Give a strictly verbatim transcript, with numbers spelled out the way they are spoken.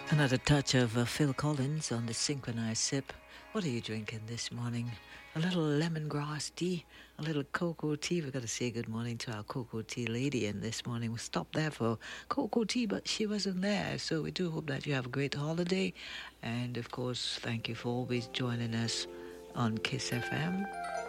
Another touch of uh, Phil Collins on the synchronized sip. What are you drinking this morning? A little lemongrass tea, a little cocoa tea. We've got to say good morning to our cocoa tea lady in this morning. We stopped there for cocoa tea, but she wasn't there. So we do hope that you have a great holiday. And of course, thank you for always joining us on Kiss F M.